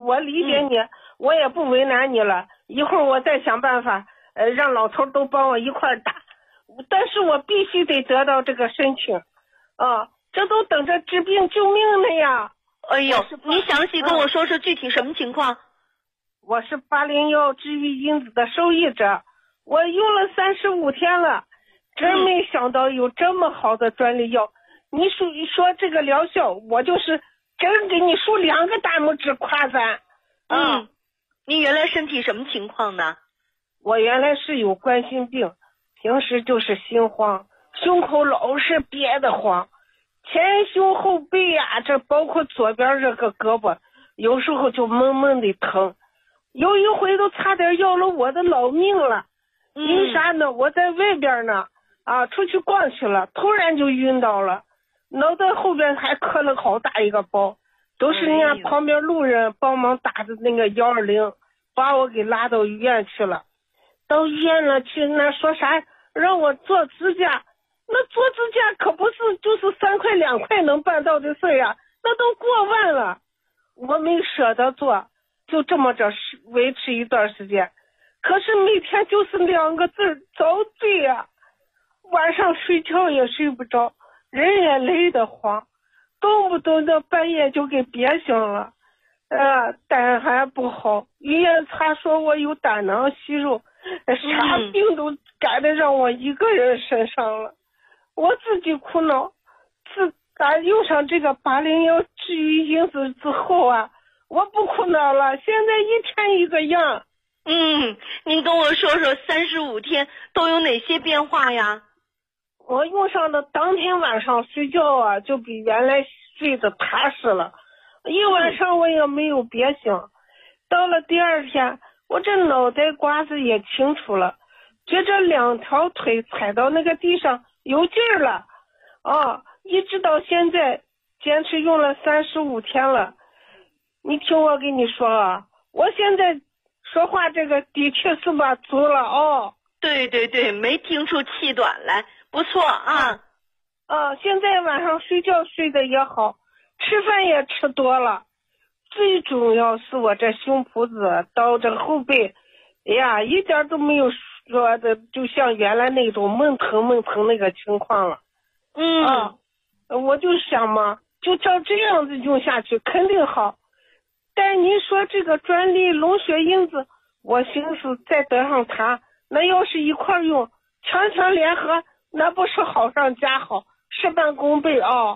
我理解你，我也不为难你了。一会儿我再想办法，让老头都帮我一块儿打。但是我必须得得到这个申请，这都等着治病救命了呀！ 哎呦，你详细跟我说说具体什么情况？ 我是801治愈因子的受益者，我用了35天了，真没想到有这么好的专利药。你说这个疗效，我就是真给你竖2个大拇指夸赞。 你原来身体什么情况呢？ 我原来是有冠心病，平时就是心慌，胸口老是憋得慌，前胸后背啊，这包括左边这个胳膊，有时候就闷闷的疼，有一回都差点要了我的老命了。因啥呢？我在外边呢，出去逛去了，突然就晕倒了，脑袋后边还磕了好大一个包，都是人家旁边路人帮忙打的那个120，把我给拉到医院去了。到医院了去，那说啥让我做指甲，那做指甲可不是就是3块2块能办到的事呀，那都过万了。我没舍得做，就这么着维持一段时间。可是每天就是2个字，遭罪啊！晚上睡觉也睡不着，人也累得慌，动不动的半夜就给憋醒了。胆还不好，医院查说我有胆囊息肉，啥病都赶得让我一个人身上了。我自己苦恼，自打用上这个801治愈因子之后啊，我不苦恼了，现在一天一个样。 您跟我说说35天都有哪些变化呀？ 我用上的当天晚上睡觉啊，就比原来睡得踏实了，一晚上我也没有憋醒。到了第2天，我这脑袋瓜子也清楚了，觉着2条腿踩到那个地上有劲儿了。一直到现在坚持用了35天了。你听我跟你说啊，我现在说话这个的确是把足了。 对，没听出气短来，不错啊。 现在晚上睡觉睡得也好，吃饭也吃多了。最重要是我这胸脯子到这后背，一点都没有说的就像原来那种闷疼那个情况了。我就想嘛，就照这样子用下去肯定好。但您说这个专利龙血因子，我寻思再得上它，那要是一块用，强联合，那不是好上加好，事半功倍啊。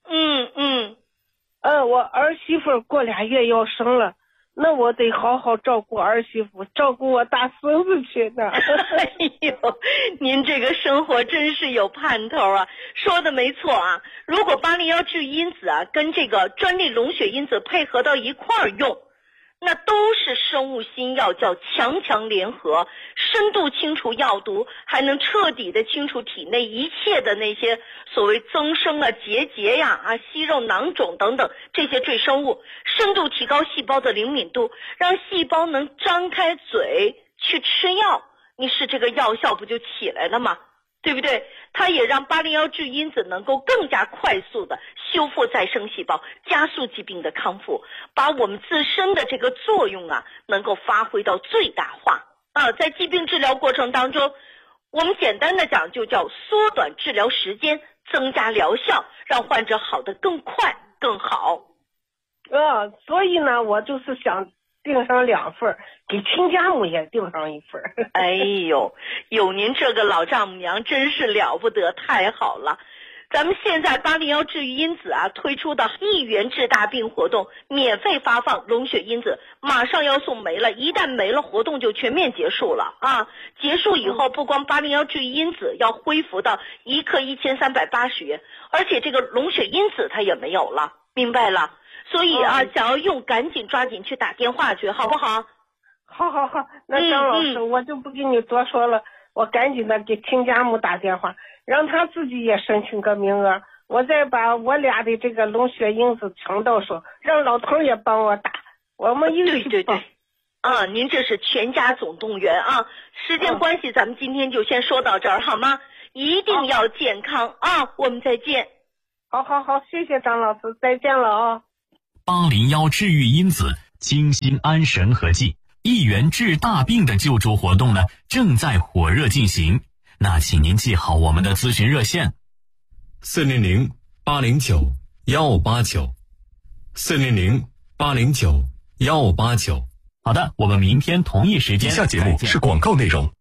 我儿媳妇过2月要生了，那我得好好照顾儿媳妇，照顾我大孙子去呢。 哎呦，您这个生活真是有盼头啊！说的没错啊，如果801治愈因子啊跟这个专利龙血因子配合到一块儿用，那都是生物新药，叫强联合，深度清除药毒，还能彻底的清除体内一切的那些所谓增生啊、结节呀、息肉、囊肿等等这些赘生物，深度提高细胞的灵敏度，让细胞能张开嘴去吃药，你是这个药效不就起来了吗？对不对？它也让801治愈因子能够更加快速的修复再生细胞，加速疾病的康复，把我们自身的这个作用啊能够发挥到最大化。在疾病治疗过程当中，我们简单的讲就叫缩短治疗时间，增加疗效，让患者好得更快更好。 所以呢，我就是想订上2份，给亲家母也订上1份。 哎呦，有您这个老丈母娘真是了不得，太好了。咱们现在801治愈因子啊推出的1元治大病活动，免费发放龙血因子，马上要送没了，一旦没了活动就全面结束了啊！结束以后，不光801治愈因子要恢复到1克1380元，而且这个龙血因子它也没有了，明白了？所以想要用赶紧抓紧去打电话去，好不好？ 好，那张老师，我就不跟你多说了，我赶紧的给亲家母打电话，让他自己也申请个名额，我再把我俩的这个龙血因子抢到手，让老头也帮我打，我们一起对。您这是全家总动员啊！时间关系，咱们今天就先说到这儿好吗？一定要健康啊！我们再见。 好，谢谢张老师，再见了啊。 801治愈因子清心安神和剂，一元治大病的救助活动呢，正在火热进行。那请您记好我们的咨询热线 ：400-809-1589，400-809-1589。 好的，我们明天同一时间。 以下节目是广告内容。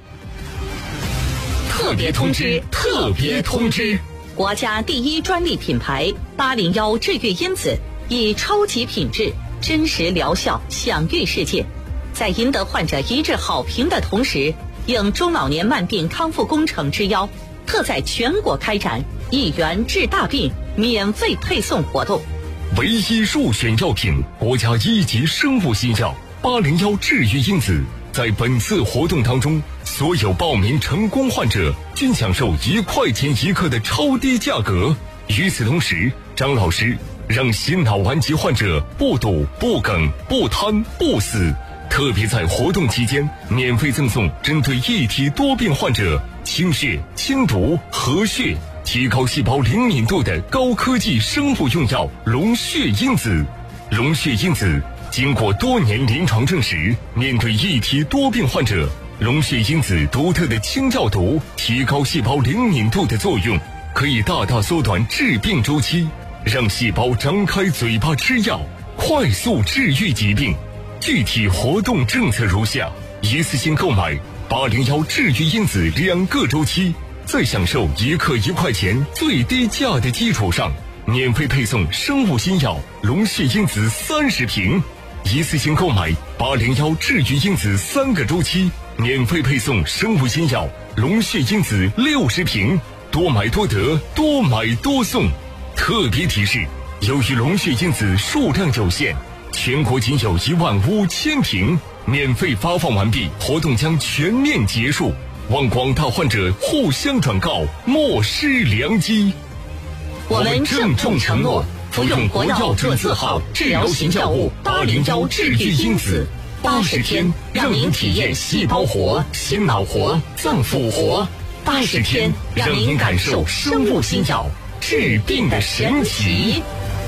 特别通知！特别通知！国家第一专利品牌801治愈因子，以超级品质、真实疗效享誉世界。在赢得患者一致好评的同时，应中老年慢病康复工程之邀，特在全国开展1元治大病免费配送活动。 唯一入选药品，国家1级生物新药801治愈因子。在本次活动当中，所有报名成功患者均享受1块钱1克的超低价格。与此同时，张老师让心脑顽疾患者不堵、不梗、不瘫、不死，特别在活动期间免费赠送针对异体多病患者清血、清毒、和血、提高细胞灵敏度的高科技生物用药龙血因子。龙血因子经过多年临床证实，面对异体多病患者，龙血因子独特的清药毒、提高细胞灵敏度的作用，可以大大缩短治病周期，让细胞张开嘴巴吃药，快速治愈疾病。具体活动政策如下：一次性购买801治愈因子2个周期，在享受1克1块钱最低价的基础上，免费配送生物新药龙血因子30瓶。一次性购买801治愈因子3个周期，免费配送生物新药龙血因子60瓶，多买多得，多买多送。特别提示：由于龙血因子数量有限，全国仅有15000瓶，免费发放完毕，活动将全面结束。望广大患者互相转告，莫失良机。 我们郑重承诺，服用国药准字号治疗型药物801治愈因子，80天让您体验细胞活、心脑活、脏腑活，80天让您感受生物新药治病的神奇。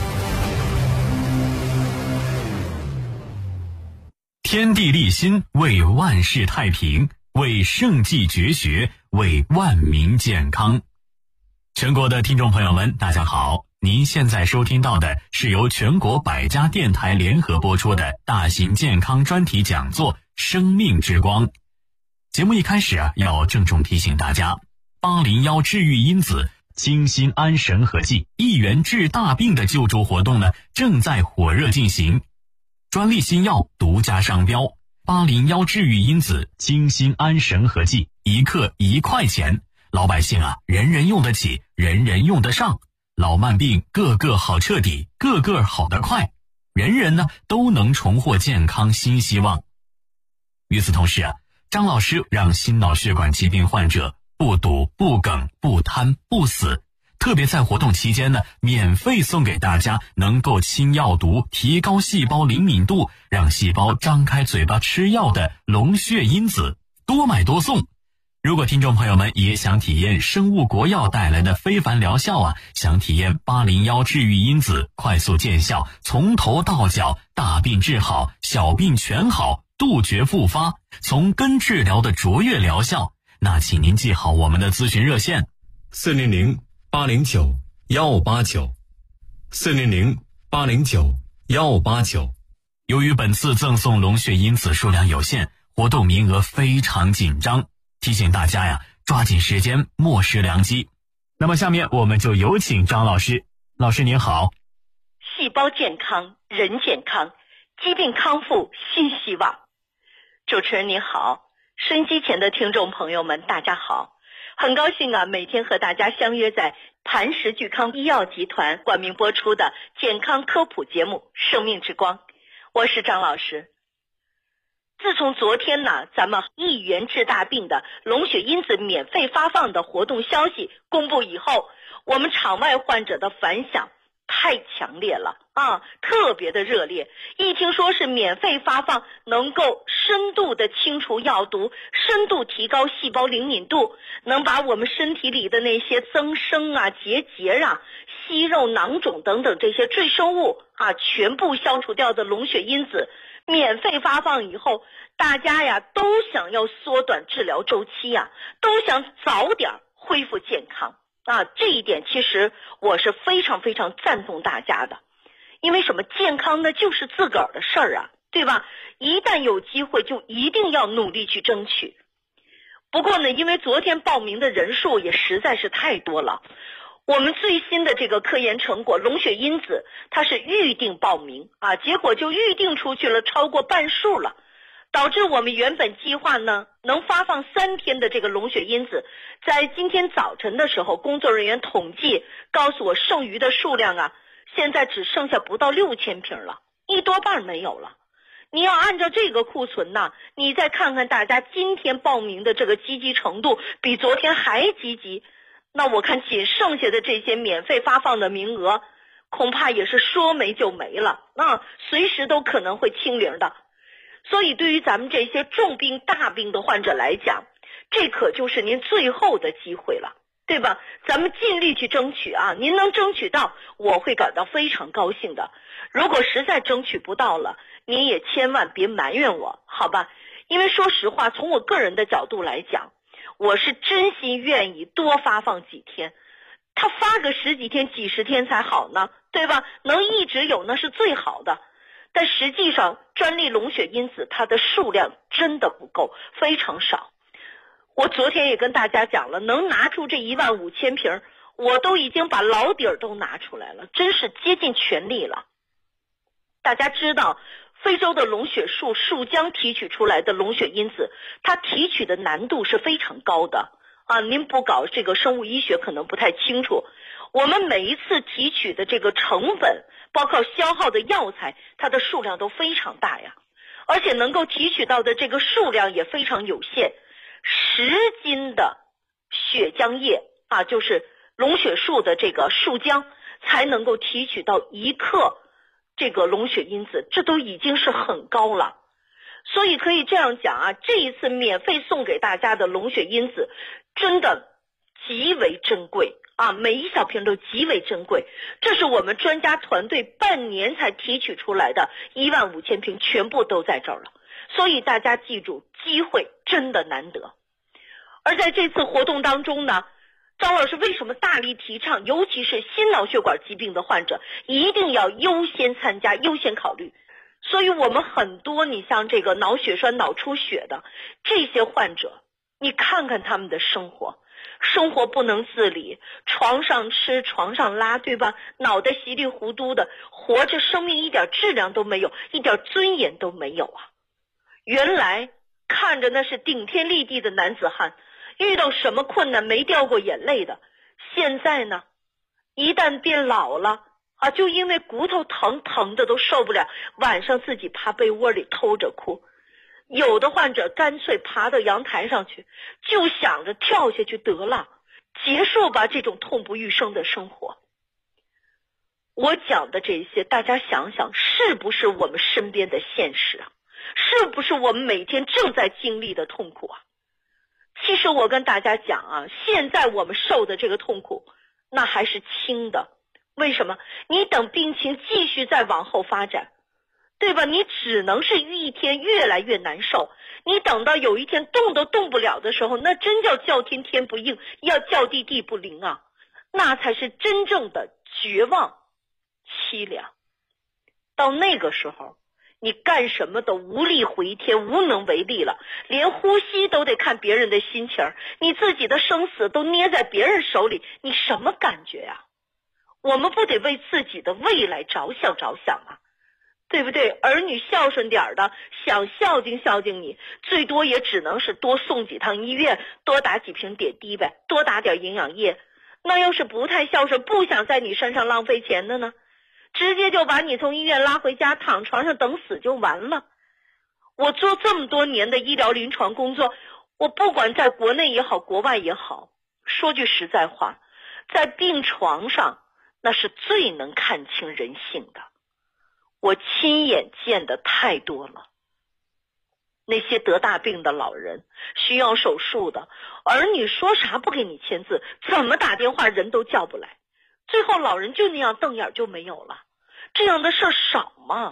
天地立心，为万世太平，为圣济绝学，为万民健康。全国的听众朋友们，大家好，您现在收听到的是由全国100家电台联合播出的大型健康专题讲座《生命之光》。节目一开始要郑重提醒大家，801治愈因子清心安神和剂1元治大病的救助活动呢，正在火热进行。专利新药独家商标801治愈因子清心安神和剂1克1块钱，老百姓人人用得起，人人用得上，老慢病个个好彻底，个个好得快，人人呢都能重获健康新希望。与此同时张老师让心脑血管疾病患者不堵、不梗、不瘫、不死，特别在活动期间呢，免费送给大家能够清药毒、提高细胞灵敏度，让细胞张开嘴巴吃药的龙血因子，多买多送。如果听众朋友们也想体验生物国药带来的非凡疗效想体验801治愈因子快速见效，从头到脚大病治好，小病全好，杜绝复发，从根治疗的卓越疗效，那请您记好我们的咨询热线 ：400-809-1589，400-809-1589。 由于本次赠送龙血因子数量有限，活动名额非常紧张，提醒大家抓紧时间，莫失良机。那么下面我们就有请张老师。老师您好。 细胞健康，人健康，疾病康复新希望。主持人您好，收音机前的听众朋友们大家好，很高兴每天和大家相约在磐石聚康医药集团冠名播出的健康科普节目《生命之光》，我是张老师。自从昨天咱们1元治大病的龙血因子免费发放的活动消息公布以后，我们场外患者的反响太强烈了啊，特别的热烈。一听说是免费发放，能够深度的清除药毒，深度提高细胞灵敏度，能把我们身体里的那些增生啊、结节啊、息肉、囊肿等等这些赘生物啊，全部消除掉的龙血因子，免费发放以后，大家呀都想要缩短治疗周期呀，都想早点恢复健康啊。这一点其实我是非常非常赞同大家的，因为什么？健康呢就是自个儿的事儿啊，对吧？一旦有机会就一定要努力去争取。不过呢，因为昨天报名的人数也实在是太多了，我们最新的这个科研成果龙血因子它是预定报名啊，结果就预定出去了超过半数了，导致我们原本计划呢能发放3天的这个龙血因子，在今天早晨的时候，工作人员统计告诉我剩余的数量啊，现在只剩下不到6000瓶了，一多半没有了。你要按照这个库存呢，你再看看大家今天报名的这个积极程度比昨天还积极，那我看仅剩下的这些免费发放的名额恐怕也是说没就没了啊，随时都可能会清零的。所以对于咱们这些重病大病的患者来讲，这可就是您最后的机会了，对吧？咱们尽力去争取啊，您能争取到我会感到非常高兴的，如果实在争取不到了，您也千万别埋怨我，好吧？因为说实话，从我个人的角度来讲，我是真心愿意多发放几天，他发个10几天几10天才好呢，对吧？能一直有那是最好的。但实际上专利龙血因子它的数量真的不够，非常少。我昨天也跟大家讲了，能拿出这15000瓶，我都已经把老底儿都拿出来了，真是竭尽全力了。大家知道非洲的龙血树树浆提取出来的龙血因子，它提取的难度是非常高的啊！您不搞这个生物医学可能不太清楚，我们每一次提取的这个成本，包括消耗的药材，它的数量都非常大呀，而且能够提取到的这个数量也非常有限。10斤的血浆液啊，就是龙血树的这个树浆，才能够提取到1克这个龙血因子，这都已经是很高了。所以可以这样讲啊，这一次免费送给大家的龙血因子真的极为珍贵啊，每一小瓶都极为珍贵。这是我们专家团队半年才提取出来的15000瓶，全部都在这儿了。所以大家记住，机会真的难得。而在这次活动当中呢，张老师为什么大力提倡，尤其是心脑血管疾病的患者一定要优先参加，优先考虑。所以我们很多你像这个脑血栓、脑出血的这些患者，你看看他们的生活不能自理，床上吃床上拉，对吧？脑袋稀里糊涂的活着，生命一点质量都没有，一点尊严都没有啊。原来看着那是顶天立地的男子汉，遇到什么困难没掉过眼泪的，现在呢，一旦变老了啊，就因为骨头疼的都受不了，晚上自己趴被窝里偷着哭。有的患者干脆爬到阳台上去，就想着跳下去得了，结束吧这种痛不欲生的生活。我讲的这些，大家想想，是不是我们身边的现实啊？是不是我们每天正在经历的痛苦啊？其实我跟大家讲啊，现在我们受的这个痛苦那还是轻的。为什么？你等病情继续再往后发展，对吧？你只能是一天越来越难受，你等到有一天动都动不了的时候，那真叫天天不应，要叫地不灵啊，那才是真正的绝望凄凉。到那个时候你干什么都无力回天，无能为力了，连呼吸都得看别人的心情，你自己的生死都捏在别人手里，你什么感觉啊？我们不得为自己的未来着想啊，对不对？儿女孝顺点的，想孝敬你，最多也只能是多送几趟医院，多打几瓶点滴呗，多打点营养液。那要是不太孝顺，不想在你身上浪费钱的呢，直接就把你从医院拉回家，躺床上等死就完了。我做这么多年的医疗临床工作，我不管在国内也好，国外也好，说句实在话，在病床上那是最能看清人性的。我亲眼见的太多了。那些得大病的老人，需要手术的，儿女说啥不给你签字，怎么打电话人都叫不来，最后老人就那样瞪眼就没有了。这样的事少吗？